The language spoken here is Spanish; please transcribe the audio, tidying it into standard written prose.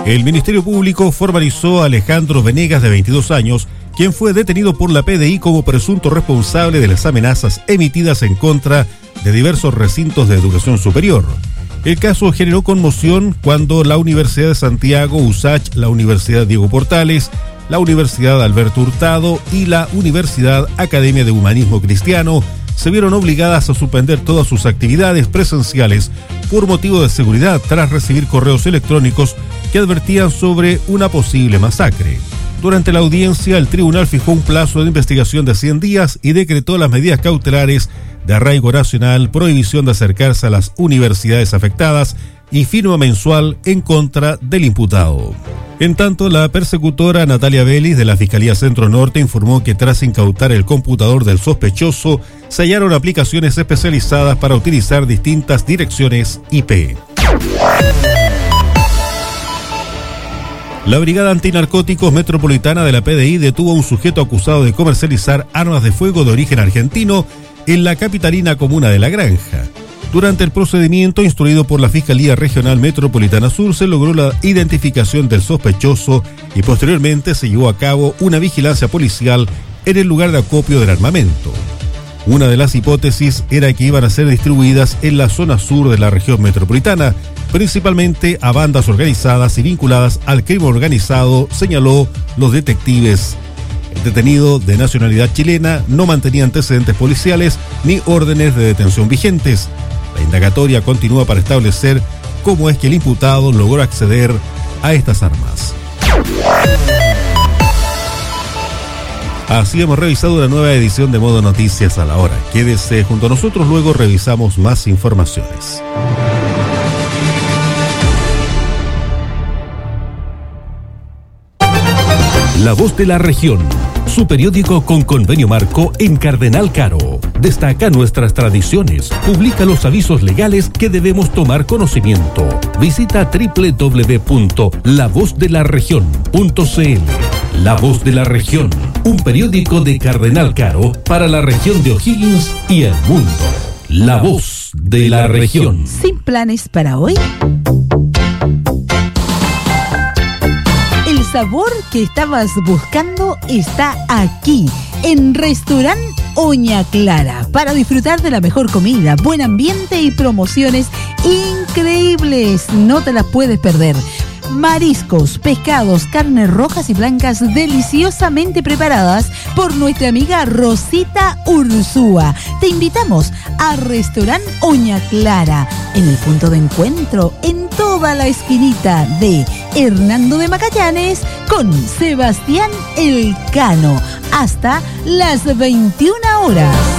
El Ministerio Público formalizó a Alejandro Venegas, de 22 años, quien fue detenido por la PDI como presunto responsable de las amenazas emitidas en contra de diversos recintos de educación superior. El caso generó conmoción cuando la Universidad de Santiago, USACH, la Universidad Diego Portales, la Universidad Alberto Hurtado y la Universidad Academia de Humanismo Cristiano se vieron obligadas a suspender todas sus actividades presenciales por motivo de seguridad tras recibir correos electrónicos que advertían sobre una posible masacre. Durante la audiencia, el tribunal fijó un plazo de investigación de 100 días y decretó las medidas cautelares de arraigo nacional, prohibición de acercarse a las universidades afectadas y firma mensual en contra del imputado. En tanto, la persecutora Natalia Vélez de la Fiscalía Centro Norte informó que tras incautar el computador del sospechoso, se hallaron aplicaciones especializadas para utilizar distintas direcciones IP. La Brigada Antinarcóticos Metropolitana de la PDI detuvo a un sujeto acusado de comercializar armas de fuego de origen argentino en la capitalina comuna de La Granja. Durante el procedimiento instruido por la Fiscalía Regional Metropolitana Sur se logró la identificación del sospechoso y posteriormente se llevó a cabo una vigilancia policial en el lugar de acopio del armamento. Una de las hipótesis era que iban a ser distribuidas en la zona sur de la región metropolitana, principalmente a bandas organizadas y vinculadas al crimen organizado, señaló los detectives. El detenido, de nacionalidad chilena, no mantenía antecedentes policiales ni órdenes de detención vigentes. La indagatoria continúa para establecer cómo es que el imputado logró acceder a estas armas. Así hemos revisado una nueva edición de Modo Noticias a la hora. Quédese junto a nosotros, luego revisamos más informaciones. La Voz de la Región, su periódico con convenio marco en Cardenal Caro. Destaca nuestras tradiciones, publica los avisos legales que debemos tomar conocimiento. Visita www.lavozdelaregion.cl. La Voz de la Región, un periódico de Cardenal Caro para la región de O'Higgins y el mundo. La Voz de la Región. ¿Sin planes para hoy? El sabor que estabas buscando está aquí, en Restaurant Oña Clara, para disfrutar de la mejor comida, buen ambiente y promociones increíbles. No te las puedes perder. Mariscos, pescados, carnes rojas y blancas deliciosamente preparadas por nuestra amiga Rosita Ursúa. Te invitamos a Restaurant Oña Clara, en el punto de encuentro, en toda la esquinita de Hernando de Magallanes con Sebastián Elcano, hasta las 21 horas.